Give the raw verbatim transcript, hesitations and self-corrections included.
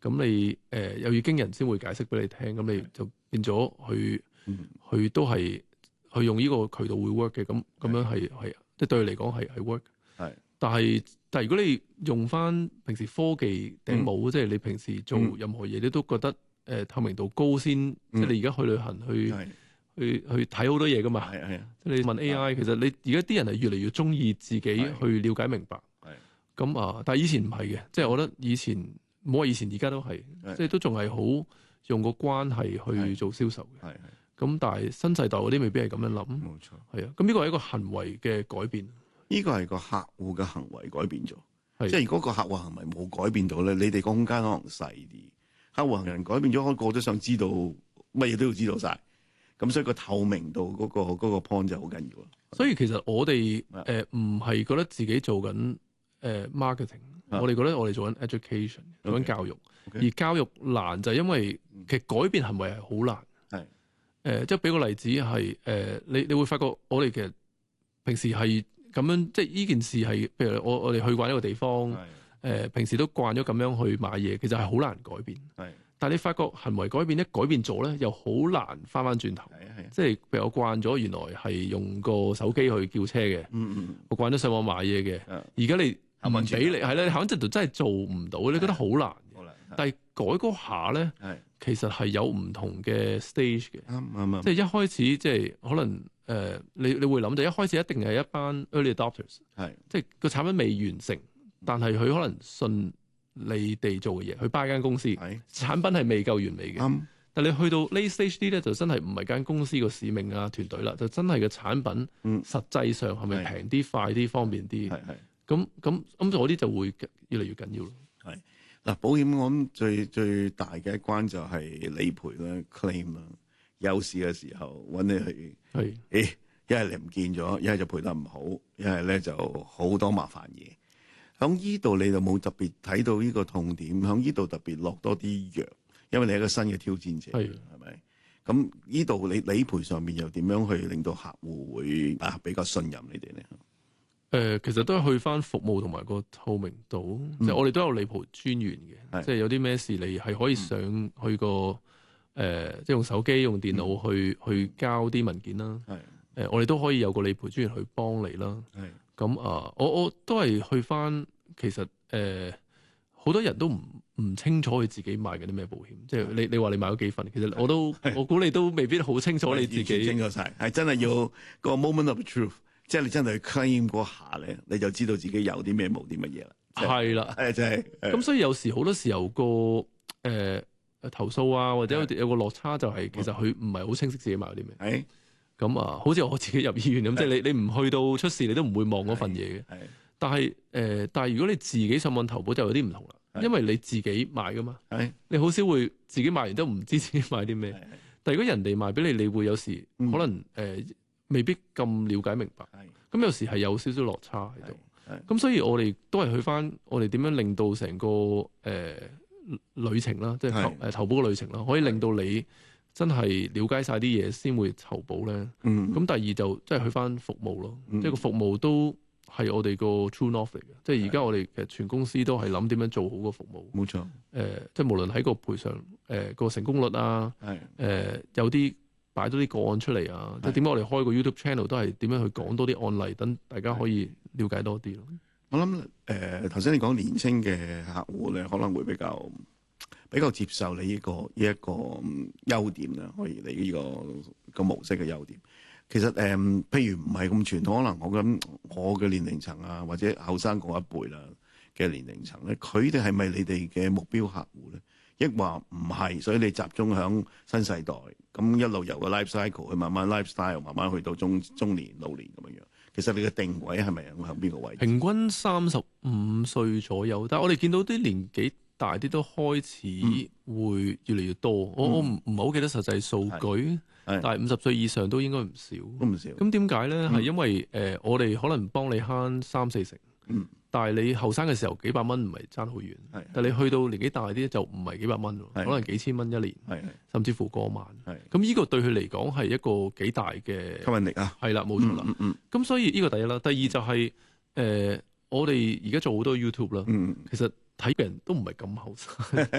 咁你誒、呃、又要經人先會解釋俾你聽，咁你就變咗佢佢都係去用呢個渠道會 work 嘅，咁咁樣係係即係對你嚟講係係 work。係，但係但係如果你用翻平時科技頂帽，嗯、即係你平時做任何嘢，你都覺得誒、呃、透明度高先，嗯、即係你而家去旅行去去去睇好多嘢噶嘛。係係，即係你問 A I，其實你而家啲人係越嚟越中意自己去了解明白。係，咁啊，但係以前唔係嘅，即係我覺得以前唔好話以前，而家都係，即係都仲係好用個關係去做銷售嘅。係係，咁但係新世代嗰啲未必係咁樣諗。冇錯。係啊，咁呢個係一個行為嘅改變。呢個係個客戶嘅行為改變咗，即係如果個客戶行為冇改變到咧，你哋個空間可能細啲。客戶行為改變咗，個個都想知道乜嘢都要知道晒，咁所以個透明度嗰、嗰個、嗰個 point 就好緊要啦。所以其實我哋誒唔係覺得自己做緊誒、呃、marketing，、啊、我哋覺得我哋做緊 education， 做緊教育。Okay, okay. 而教育難就係因為其實改變行為係好難。係誒、呃，即係俾個例子係誒、呃，你你會發覺我哋其實平時係。咁樣即係呢件事係，譬如我我哋去慣一個地方，誒、呃、平時都慣咗咁樣去買嘢，其實係好難改變。係，但係你發覺行為改變一改變咗咧，又好難翻翻轉頭。係係，即係譬如我慣咗原來係用個手機去叫車嘅，嗯嗯，我慣咗上網買嘢嘅，而家你唔俾你係咧，你行緊度真係做唔到，你覺得好難。好難。但係改嗰下咧，其實係有唔同嘅 stage 嘅。啱啱啱。即係一開始即係可能。誒、呃，你你會諗就一開始一定係一班 early adopters，係即係個產品未完成，但係佢可能順利地做嘅嘢，去 buy 間公司，產品係未夠完美嘅、嗯。但係你去到 late stage 啲咧，就真係唔係間公司個使命啊團隊啦，就真係個產品，嗯、實際上係咪平啲、快啲、方便啲？係係咁咁咁，嗰啲就會越嚟越緊要咯。係嗱，保險我諗最最大嘅一關就係理賠啦 claim 啦。有事嘅時候揾你去，係，誒，一係你唔見咗，一係就賠得唔好，一係咧就好多麻煩嘢。響依度你就冇特別睇到呢個痛點，響依度特別落多啲藥，因為你係一個新嘅挑戰者，係咪？咁依度你理賠上面又點樣去令到客戶會啊比較信任你哋咧？誒、呃，其實都係去翻服務同埋個透明度，即、嗯、係、就是、我哋都有理賠專員嘅，即係、就是、有啲咩事你係可以上去個。嗯誒、呃，即係用手機、用電腦去、嗯、去交啲文件啦。係誒、呃，我哋都可以有個理賠專員去幫你啦。係咁啊，我我都係去翻。其實誒，好、呃、多人都唔唔清楚佢自己買緊啲咩保險。即係你你話你買咗幾份，其實我都我估你都未必好清楚你自己。清楚晒，係真係要個 moment of truth，即係你真係去 claim 嗰下咧，你就知道自己有啲咩冇啲乜嘢啦。係啦，係真係。咁所以有時好多時候個誒。呃投訴啊，或者有有個落差，就係其實佢唔係好清晰自己買咗啲咩。係咁啊，好似我自己入醫院咁，即係你你唔去到出事，你都唔會望嗰份嘢嘅。係，但係誒、呃，但係如果你自己上網投保就有啲唔同啦，因為你自己買噶嘛。係，你好少會自己買完都唔知自己買啲咩。但係如果人哋賣俾你，你會有時可能誒、呃、未必咁了解明白。係，咁有時係有少少落差喺度。係，咁所以我哋都係去翻我哋點樣令到成個誒。呃旅程啦，即係投誒投保嘅旅程啦，可以令到你真係了解晒啲嘢先會投保咧。咁、嗯、第二就即係去翻服務咯，即係個服務都係我哋個 true north 嚟嘅。即係而家我哋其實全公司都係諗點樣做好個服務。冇錯。誒、呃，即係無論喺個賠償誒個成功率啊，誒、呃、有啲擺多啲個案出嚟啊，即係點解我哋開個 YouTube channel 都係點樣去講多啲案例，等大家可以了解多啲咯。我諗誒頭先你講年青嘅客戶咧，可能會比較比較接受你呢、這個呢一、這個優點啦，可以你呢、這個、這個模式嘅優點。其實誒、呃，譬如唔係咁傳統，可能我諗我嘅年齡層啊，或者後生嗰一輩啦嘅年齡層咧，佢哋係咪你哋嘅目標客戶咧？抑或唔係？所以你集中響新世代，咁一路由個 life cycle 去慢慢 lifestyle， 慢慢去到中中年、老年咁樣樣。其實你嘅定位係咪響邊個位置？平均三十五歲左右，但係我哋見到啲年紀大啲都開始會越嚟越多。嗯、我我唔唔係好記得實際數據，但係五十歲以上都應該唔少。都唔少。咁點解咧？係、嗯、因為誒、呃，我哋可能幫你慳三四成。嗯。但係你後生嘅時候幾百蚊唔係爭好遠，但係你去到年紀大啲就唔係幾百蚊，可能幾千蚊一年，甚至乎過萬。咁呢個對佢嚟講係一個幾大嘅吸引力啊！係啦，冇錯啦。咁、嗯嗯、所以呢個第一啦，第二就係、是、誒、呃，我哋而家做好多 YouTube 啦、嗯，其實睇嘅人都唔係咁後生，